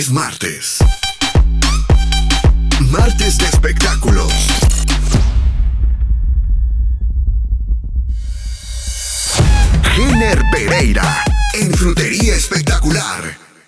Es martes. Martes de espectáculos. Jenner Pereira en Frutería Espectacular.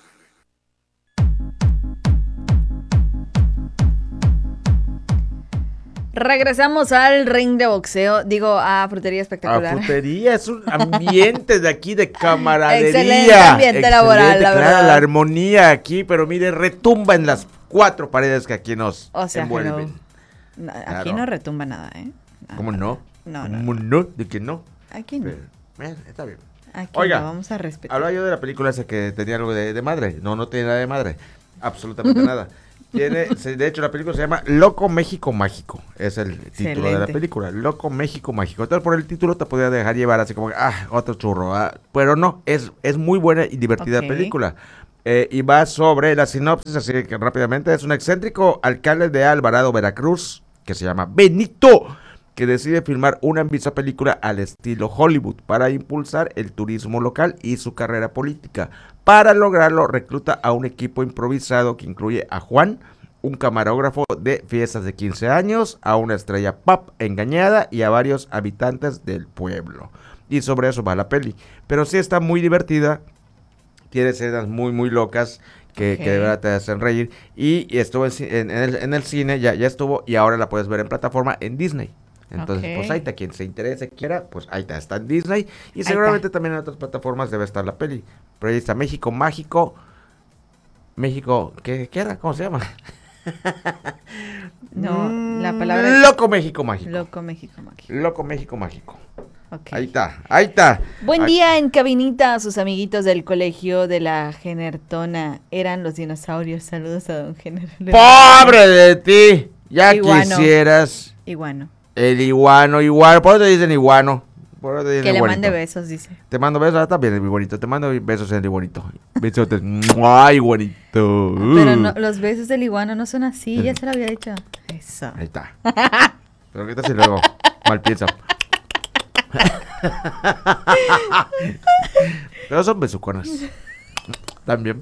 Regresamos al ring de boxeo, a Frutería Espectacular. A Frutería es un ambiente de aquí de camaradería. Excelente ambiente laboral, la verdad. La armonía aquí, pero mire, retumba en las cuatro paredes que aquí nos envuelven. Aquí no retumba nada, ¿eh? ¿Cómo no? No. ¿Cómo no? ¿De que no? Aquí no. Pero, está bien. Aquí Oiga, no, vamos a respetar. Hablaba yo de la película esa que tenía algo de madre. No tiene nada de madre. Absolutamente nada. De hecho, la película se llama Loco México Mágico. Es el título de la película. Loco México Mágico. Entonces, por el título te podía dejar llevar así como, otro churro. Pero no, es muy buena y divertida película. Y va sobre la sinopsis, así que rápidamente. Es un excéntrico alcalde de Alvarado, Veracruz, que se llama Benito, que decide filmar una ambiciosa película al estilo Hollywood para impulsar el turismo local y su carrera política. Para lograrlo, recluta a un equipo improvisado que incluye a Juan, un camarógrafo de fiestas de 15 años, a una estrella pop engañada y a varios habitantes del pueblo. Y sobre eso va la peli. Pero sí está muy divertida, tiene escenas muy, muy locas que de verdad te hacen reír. Y estuvo en el cine, ya estuvo, y ahora la puedes ver en plataforma en Disney. Entonces, pues ahí está, quien se interese, quiera, pues ahí está en Disney. Y seguramente también en otras plataformas debe estar la peli. Pero ahí está México Mágico. México, ¿qué era? ¿Cómo se llama? No, la palabra Loco México Mágico. Loco México Mágico. Loco México Mágico. Okay. Ahí está. Buen día en cabinita, sus amiguitos del colegio de la Genertona. Eran los dinosaurios. Saludos a don Jenner. ¡Pobre de ti! Ya Iguano. Quisieras. Iguano. El iguano. ¿Por qué te dicen iguano? Que le mande besos, dice. Te mando besos, también es muy bonito. Te mando besos en el iguanito. Besotes. ¡Ay, iguanito! Pero no, los besos del iguano no son así, ya se lo había dicho. Eso. Ahí está. Pero qué tal si luego mal piensa. Pero son besuconas. También.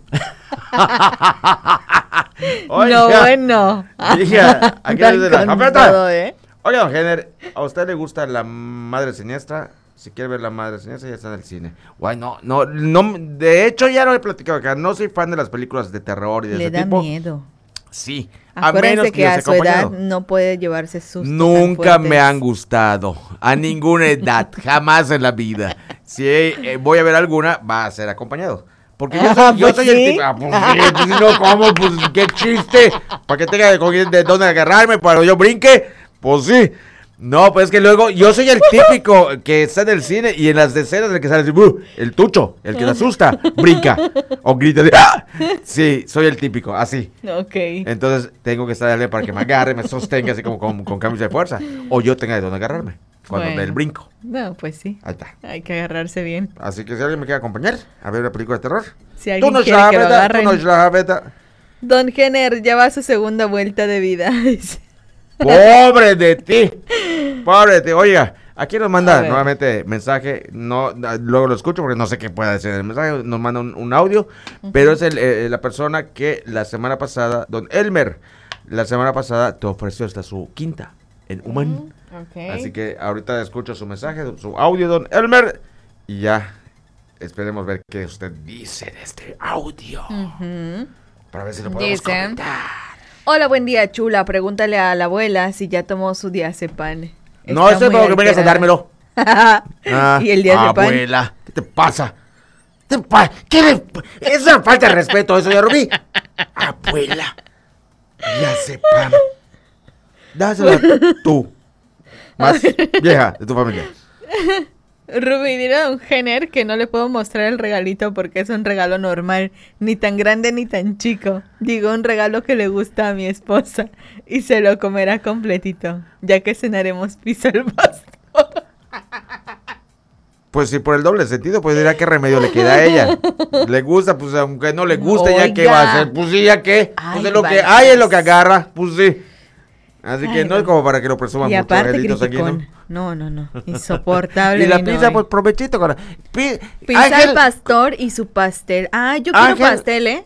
Oiga, no, bueno. Hija, aquí desde la todo, Oiga, don Jenner, ¿a usted le gusta La Madre Siniestra? Si quiere ver La Madre Siniestra, ya está en el cine. Guay, no, de hecho ya lo he platicado acá, no soy fan de las películas de terror y de ese tipo. Le da miedo. Sí, acuérdense a menos que a su acompañado. edad no puede llevarse sustos. Nunca me han gustado, a ninguna edad, jamás en la vida. Si voy a ver alguna, va a ser acompañado. Porque yo soy el tipo. Pues no, ¿cómo? Pues qué chiste. Para que tenga de dónde agarrarme, para que yo brinque. Pues sí. No, pues es que luego yo soy el típico que está en el cine y en las escenas el que sale así, el tucho, el que le asusta, brinca o grita de ¡ah! Sí, soy el típico, así. Ok. Entonces tengo que estar para que me agarre, me sostenga así como con cambios de fuerza. O yo tenga de dónde agarrarme cuando dé el brinco. No, pues sí. Ahí está. Hay que agarrarse bien. Así que si alguien me quiere acompañar a ver una película de terror. Si alguien quiere que lo agarren. Tú no sabes. Don Jenner ya va a su segunda vuelta de vida. Pobre de ti. Oiga, aquí nos manda nuevamente mensaje. No, luego lo escucho porque no sé qué puede decir el mensaje. Nos manda un audio, pero es la persona que la semana pasada, don Elmer, la semana pasada te ofreció hasta su quinta en Human. Así que ahorita escucho su mensaje, su audio, don Elmer, y ya esperemos ver qué usted dice de este audio. Para ver si lo podemos comentar. Hola, buen día, chula. Pregúntale a la abuela si ya tomó su diazepam. No, eso es para que vengas a dármelo. ¿Y el diazepam? Abuela, ¿qué te pasa? Eso es falta de respeto, eso ya, Rubí. Abuela, diazepam. Dásela tú. Más vieja de tu familia. Rubí, dile a don Jenner que no le puedo mostrar el regalito porque es un regalo normal, ni tan grande ni tan chico. Digo, un regalo que le gusta a mi esposa y se lo comerá completito, ya que cenaremos pizza al pastor. Pues si por el doble sentido, pues dirá qué remedio le queda a ella. Le gusta, pues aunque no le guste, ya qué va a hacer. Pues sí, ya qué. Pues es lo que hay, es lo que agarra. Pues sí. Así que no es como para que lo presuman mucho, Angelito Sanguino. No, insoportable. Y la pizza, pues provechito. Pizza al pastor y su pastel. Yo quiero pastel,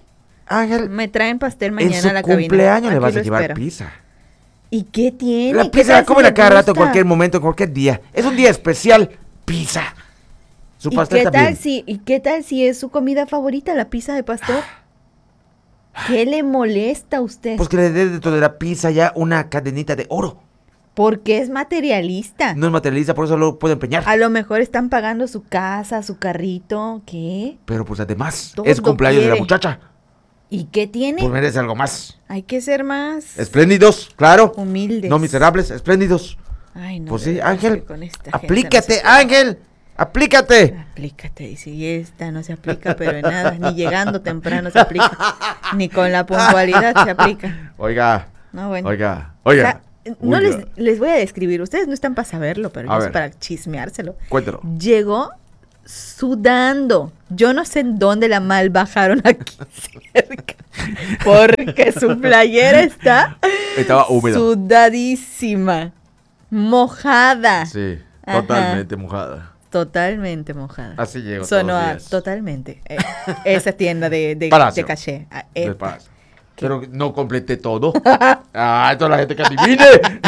Ángel, Me traen pastel en mañana su a la cabina. cumpleaños le Aquí vas a lo llevar espero. pizza. ¿Y qué tiene? La ¿Qué pizza tal la si comen le a cada rato, en gusta? cualquier momento, en cualquier día. Es un día especial, pizza. Su ¿Y pastel qué también. tal si es su comida favorita, la pizza de pastor? ¿Qué le molesta a usted? Pues que le dé dentro de la pizza ya una cadenita de oro. Porque es materialista. No es materialista, por eso lo puede empeñar. A lo mejor están pagando su casa, su carrito. ¿Qué? Pero pues además, Todo es cumpleaños de la quiere. muchacha. ¿Y qué tiene? Pues merece algo más. Hay que ser más Espléndidos, claro. humildes. No miserables, espléndidos. Ay, no. Pues de sí, verdad Ángel, que con esta gente aplícate, no se- Ángel. Aplícate. Aplícate, dice, y esta no se aplica, pero en nada, ni llegando temprano se aplica, ni con la puntualidad se aplica. Oiga, No, bueno. oiga, O oiga. sea, no Oiga. les voy a describir, ustedes no están para saberlo, pero A yo es ver. para chismeárselo. Cuéntelo. Llegó sudando. Yo no sé en dónde la mal bajaron aquí cerca, porque su playera está Estaba húmeda. sudadísima, mojada. Sí, Ajá. totalmente mojada. Totalmente mojada. Así llego Sonó todos los a días. totalmente. Esa tienda de Palacio. caché. Ah, Despacio. Pero no completé todo. Ah, toda la gente que adivine.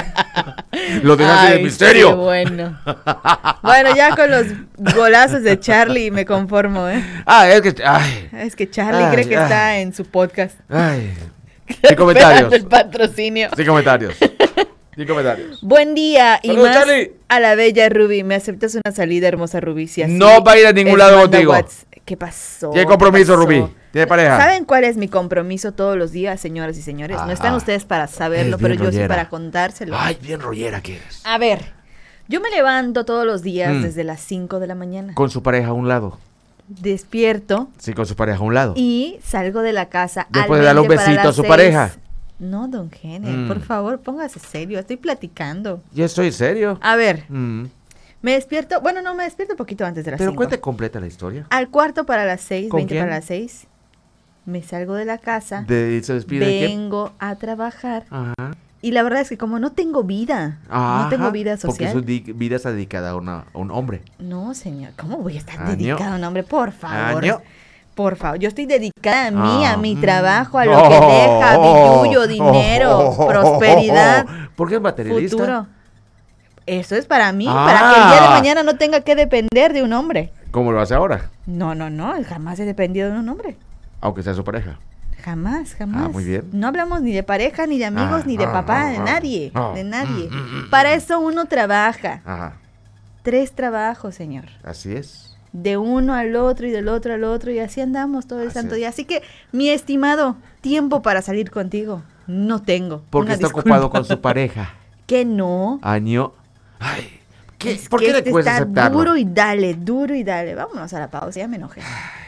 Lo dejaste de Ay, misterio. qué bueno. Bueno, ya con los golazos de Charlie me conformo, ¿eh? Ah, es que. Ay, Es que Charlie Ay, cree que ay. está en su podcast. ay. Sin Esperando comentarios. el patrocinio. Sin comentarios. Sin comentarios. Buen día y Saludos, más Charlie. a la bella Ruby. ¿Me aceptas una salida, hermosa Ruby? Si así No va a ir a ningún es, lado manda contigo. ¿Qué pasó? Tiene ¿Qué compromiso, pasó? Rubí. Tiene pareja. ¿Saben cuál es mi compromiso todos los días, señoras y señores? No están Ajá. ustedes para saberlo, Eres pero bien yo sí rollera. para contárselo. Ay, bien rollera que eres. A ver, yo me levanto todos los días Mm. desde las 5 de la mañana. Con su pareja a un lado. Despierto Sí, con su pareja a un lado. y salgo de la casa. Después al de darle un 20 para besito a las su 6. pareja. No, don Jenner, Mm. por favor, póngase serio. Estoy platicando. Yo estoy serio. A ver, Mm. me despierto. Bueno, no, me despierto un poquito antes de las Pero 5. cuente completa la historia. Al cuarto para las 6, ¿Con 20 quién? para las 6. Me salgo de la casa. ¿Se despide de quién? Vengo a trabajar. Ajá. Y la verdad es que como no tengo vida, no tengo vida Porque social. su vida está dedicada a un hombre. No, señor, ¿cómo voy a estar Año. dedicada a un hombre? Por favor. Año. Por favor, yo estoy dedicada a mí, a mi Mm. trabajo, a lo que deja, billuyo, dinero, prosperidad, ¿Por qué es materialista? futuro. Eso es para mí, para que el día de mañana no tenga que depender de un hombre. ¿Cómo lo hace ahora? No, jamás he dependido de un hombre. Aunque sea su pareja. Jamás, jamás. muy bien. No hablamos ni de pareja, ni de amigos, ni de papá, de nadie, de nadie. Mm. Para eso uno trabaja. Ajá. 3 trabajos, señor. Así es. De uno al otro y del otro al otro y así andamos todo el Así santo es. día. Así que, mi estimado, tiempo para salir contigo no tengo. Porque Una está disculpa. ocupado con su pareja. Que no. Año. Ay. ¿Qué? Es ¿Por que qué le este cuesta está aceptarlo? duro y dale, duro y dale. Vámonos a la pausa, ya me enojé.